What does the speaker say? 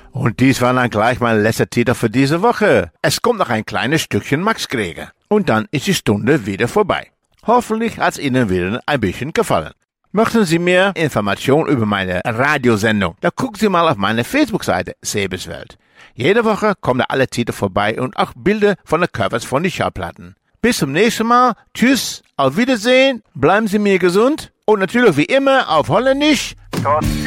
Und dies war dann gleich mein letzter Titel für diese Woche. Es kommt noch ein kleines Stückchen Max Greger. Und dann ist die Stunde wieder vorbei. Hoffentlich hat es Ihnen wieder ein bisschen gefallen. Möchten Sie mehr Informationen über meine Radiosendung? Dann gucken Sie mal auf meine Facebook-Seite Sebeswelt. Jede Woche kommen da alle Titel vorbei und auch Bilder von den Covers von den Schallplatten. Bis zum nächsten Mal. Tschüss, auf Wiedersehen, bleiben Sie mir gesund und natürlich wie immer auf Holländisch.